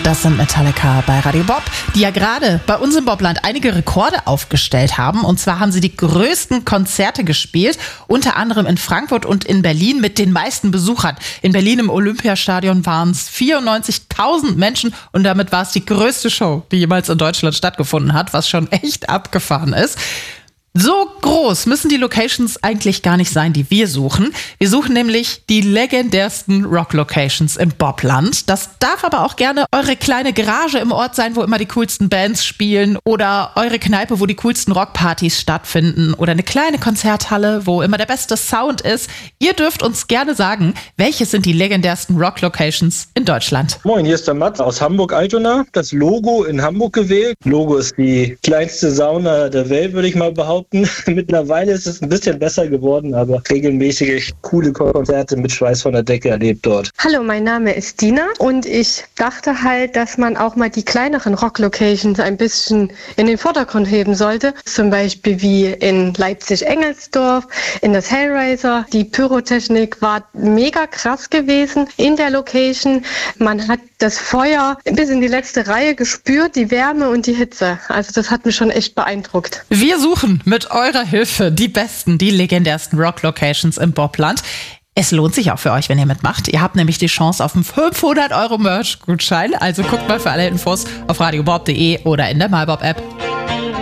Das sind Metallica bei Radio Bob, die ja gerade bei uns im Bobland einige Rekorde aufgestellt haben. Und zwar haben sie die größten Konzerte gespielt, unter anderem in Frankfurt und in Berlin mit den meisten Besuchern. In Berlin im Olympiastadion waren es 94.000 Menschen und damit war es die größte Show, die jemals in Deutschland stattgefunden hat, was schon echt abgefahren ist. So groß müssen die Locations eigentlich gar nicht sein, die wir suchen. Wir suchen nämlich die legendärsten Rock-Locations im Bobland. Das darf aber auch gerne eure kleine Garage im Ort sein, wo immer die coolsten Bands spielen, oder eure Kneipe, wo die coolsten Rockpartys stattfinden, oder eine kleine Konzerthalle, wo immer der beste Sound ist. Ihr dürft uns gerne sagen, welche sind die legendärsten Rock-Locations in Deutschland. Moin, hier ist der Matt aus Hamburg-Altona. Das Logo in Hamburg gewählt. Logo ist die kleinste Sauna der Welt, würde ich mal behaupten. Mittlerweile ist es ein bisschen besser geworden, aber regelmäßig coole Konzerte mit Schweiß von der Decke erlebt dort. Hallo, mein Name ist Dina und ich dachte halt, dass man auch mal die kleineren Rock-Locations ein bisschen in den Vordergrund heben sollte. Zum Beispiel wie in Leipzig-Engelsdorf, in das Hellraiser. Die Pyrotechnik war mega krass gewesen in der Location. Man hat das Feuer bis in die letzte Reihe gespürt, die Wärme und die Hitze. Also das hat mich schon echt beeindruckt. Wir suchen mit eurer Hilfe die besten, die legendärsten Rock-Locations im Bobland. Es lohnt sich auch für euch, wenn ihr mitmacht. Ihr habt nämlich die Chance auf einen 500 € Merch-Gutschein. Also guckt mal für alle Infos auf radiobob.de oder in der MyBob-App.